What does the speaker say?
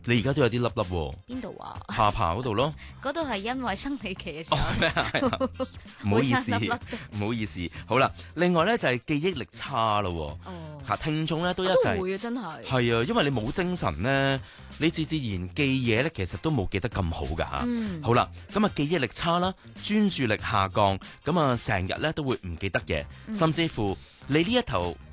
你而家都有啲粒粒喎， 邊度啊？ 下巴嗰度咯。 嗰度係因為生理期嘅時候， 咩啊？係啊唔好意思， 會生粒粒啫唔好意思。好啦，另外咧就係記憶力差咯。 哦， 嚇，聽眾咧都一齊都會啊，真係。 係啊，因為你冇精神咧，你自然記嘢咧，其實都冇記得咁好㗎。 嗯， 好啦，咁啊記憶力差啦，專注力下降，咁啊成日咧都會唔記得嘢，甚至乎你呢一頭